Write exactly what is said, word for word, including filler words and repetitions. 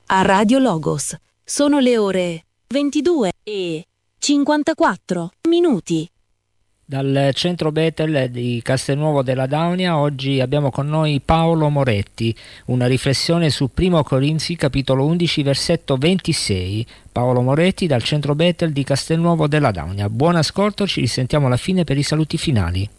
a Radio Logos. Sono le ore ventidue e cinquantaquattro minuti. Dal centro Betel di Castelnuovo della Daunia oggi abbiamo con noi Paolo Moretti, una riflessione su Primo Corinzi capitolo undici versetto ventisei. Paolo Moretti dal centro Betel di Castelnuovo della Daunia. Buon ascolto, ci risentiamo alla fine per i saluti finali.